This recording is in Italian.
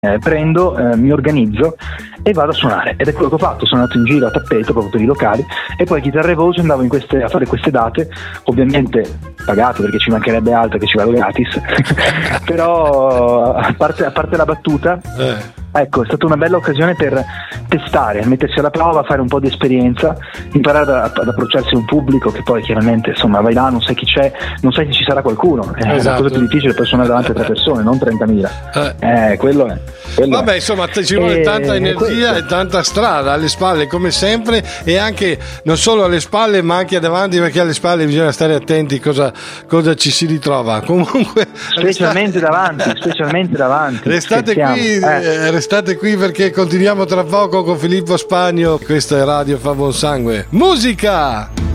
prendo, mi organizzo e vado a suonare, ed è quello che ho fatto. Sono andato in giro a tappeto proprio per i locali, e poi chitarra e voce andavo a fare queste date, ovviamente pagato, perché ci mancherebbe altro che ci vado gratis però a parte la battuta, ecco, è stata una bella occasione per testare, mettersi alla prova, fare un po' di esperienza, imparare ad approcciarsi a un pubblico che poi chiaramente, insomma, vai là, non sai chi c'è, non sai se ci sarà qualcuno. È la cosa più difficile per suonare davanti a 3 persone, non 30.000. Quello è. Vabbè, insomma, ci vuole tanta energia e tanta strada alle spalle, come sempre, e anche non solo alle spalle ma anche davanti, perché alle spalle bisogna stare attenti cosa ci si ritrova. Comunque specialmente davanti restate qui perché continuiamo tra poco con Filippo Spagno. Questo è Radio Fa Buon Sangue. Musica!